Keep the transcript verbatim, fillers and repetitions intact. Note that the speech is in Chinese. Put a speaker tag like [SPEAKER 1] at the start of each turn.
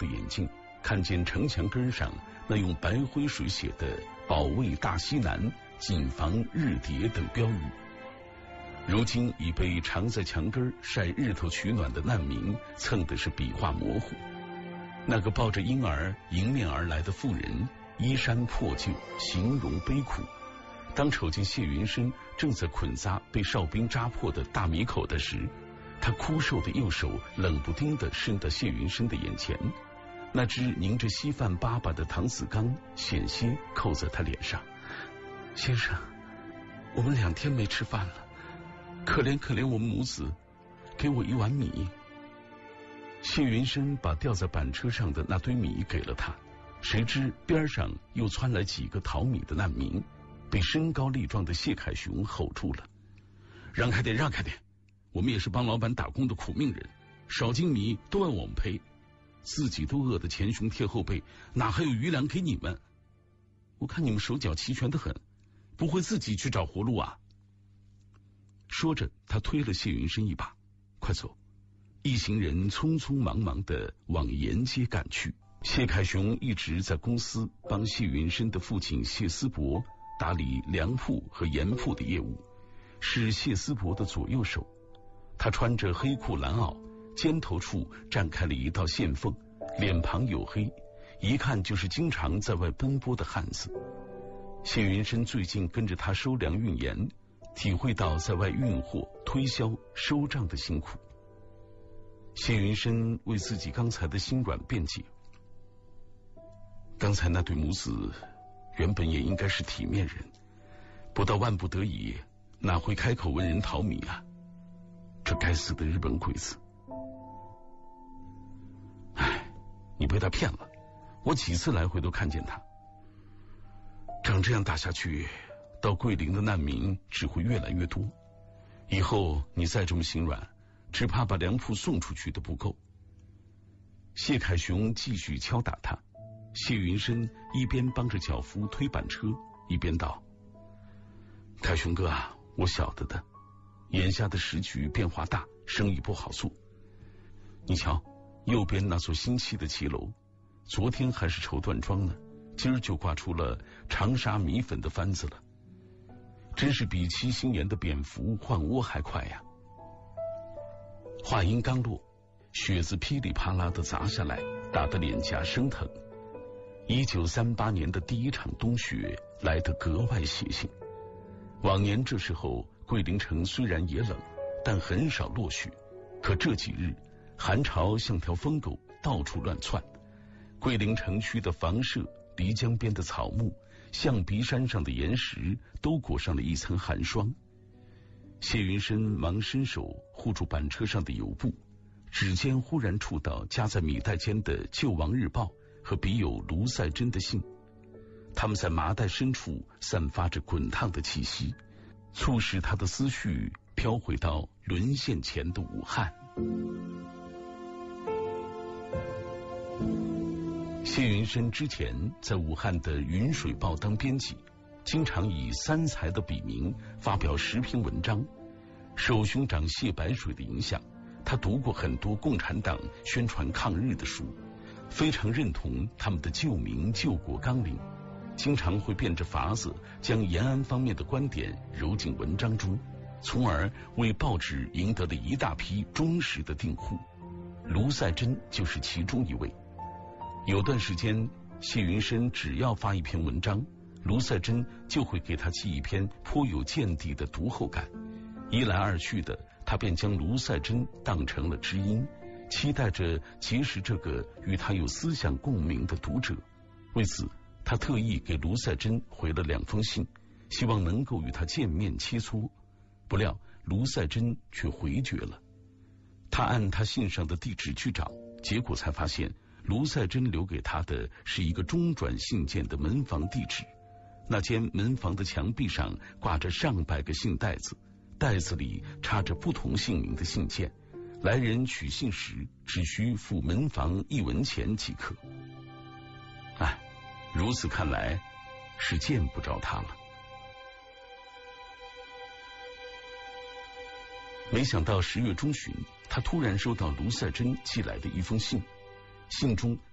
[SPEAKER 1] 的眼睛，看见城墙根上那用白灰水写的“保卫大西南，谨防日谍”等标语。如今已被常在墙根晒日头取暖的难民蹭的是笔画模糊。那个抱着婴儿迎面而来的妇人，衣衫破旧，形容悲苦。当瞅见谢云深正在捆扎被哨兵扎破的大米口袋时，他枯瘦的右手冷不丁地伸到谢云深的眼前，那只拧着稀饭粑粑的搪瓷缸险些扣在他脸上。先生，我们两天没吃饭了，可怜可怜我们母子，给我一碗米。谢云深把吊在板车上的那堆米给了他，谁知边上又窜来几个讨米的难民，被身高力壮的谢凯雄吼住了：让开点，让开点！我们也是帮老板打工的苦命人，少斤米都要我们赔，自己都饿得前胸贴后背，哪还有余粮给你们？我看你们手脚齐全得很，不会自己去找活路啊！说着，他推了谢云深一把：快走！一行人匆匆忙忙地往沿街赶去。谢凯雄一直在公司帮谢云深的父亲谢思伯打理粮铺和盐铺的业务，是谢思伯的左右手。他穿着黑裤蓝袄，肩头处绽开了一道线缝，脸庞黝黑，一看就是经常在外奔波的汉子。谢云深最近跟着他收粮运盐，体会到在外运货、推销、收账的辛苦。谢云深为自己刚才的心软辩解：刚才那对母子原本也应该是体面人，不到万不得已哪会开口问人讨米啊？这该死的日本鬼子！唉，你被他骗了，我几次来回都看见他。照这样打下去，到桂林的难民只会越来越多，以后你再这么心软，只怕把粮铺送出去的不够。谢凯雄继续敲打他，谢云深一边帮着脚夫推板车，一边道：凯雄哥啊，我晓得的，眼下的时局变化大，生意不好做。你瞧，右边那座新砌的骑楼，昨天还是绸缎庄呢，今儿就挂出了长沙米粉的番子了，真是比七星岩的蝙蝠换窝还快呀！话音刚落，雪子噼里啪啦的砸下来，打得脸颊生疼。一九三八年的第一场冬雪来得格外血性。往年这时候桂林城虽然也冷，但很少落雪，可这几日寒潮像条疯狗，到处乱窜。桂林城区的房舍、漓江边的草木、象鼻山上的岩石都裹上了一层寒霜。谢云深忙伸手护住板车上的油布，指尖忽然触到夹在米袋间的《救亡日报》和笔友卢赛珍的信，他们在麻袋深处散发着滚烫的气息，促使他的思绪飘回到沦陷前的武汉。谢云深之前在武汉的《云水报》当编辑，经常以三才的笔名发表时评文章。受兄长谢白水的影响，他读过很多共产党宣传抗日的书，非常认同他们的救民救国纲领，经常会变着法子将延安方面的观点揉进文章中，从而为报纸赢得了一大批忠实的订户。卢赛珍就是其中一位。有段时间，谢云深只要发一篇文章，卢赛珍就会给他寄一篇颇有见地的读后感。一来二去的，他便将卢赛珍当成了知音，期待着结识这个与他有思想共鸣的读者。为此，他特意给卢赛珍回了两封信，希望能够与他见面切磋。不料卢赛珍却回绝了。他按他信上的地址去找，结果才发现卢赛珍留给他的是一个中转信件的门房地址。那间门房的墙壁上挂着上百个信袋子，袋子里插着不同姓名的信件，来人取信时只需付门房一文钱即可。哎，如此看来是见不着他了。没想到十月中旬，他突然收到卢赛珍寄来的一封信，信中